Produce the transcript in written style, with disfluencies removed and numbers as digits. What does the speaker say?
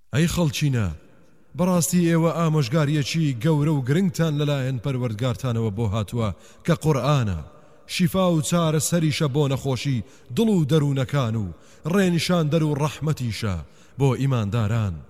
ئەی خەڵچینە بەڕاستی ئێوە ئامۆژگاریەکی گەورە و گرنگتان لەلایەن پەروەردگارتانەوە بۆ هاتووە کە قورئانە شیفا و چارە سەریشە بۆ نەخۆشی دڵ و دەروونەکان و ڕێنیشاندەر و ڕەحمەتیشە بۆ ئیمانداران